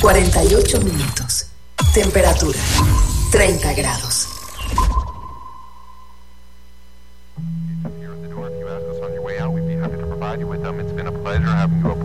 48 minutos. Temperatura 30 grados. Here at the door, if you ask us on your way out, we'd be happy to provide you with them. It's been a pleasure having you aboard.